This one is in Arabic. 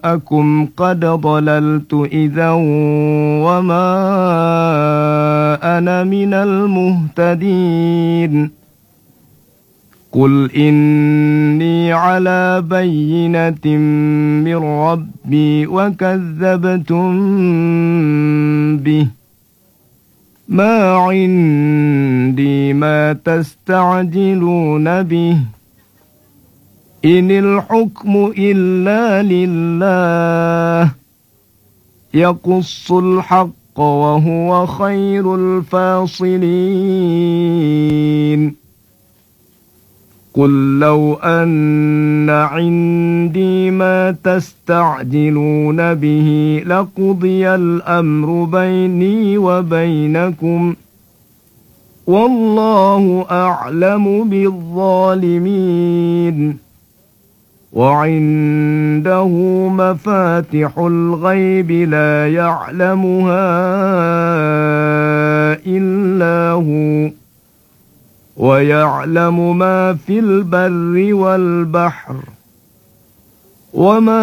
أكم قد ضللت إذا وما أنا من المهتدين قل إني على بينة من ربي وكذبتم به ما عندي ما تستعجلون به إن الحكم إلا لله يقص الحق وهو خير الفاصلين قل لو أن عندي ما تستعجلون به لقضي الأمر بيني وبينكم والله أعلم بالظالمين وعنده مفاتح الغيب لا يعلمها إلا هو ويعلم ما في البر والبحر وما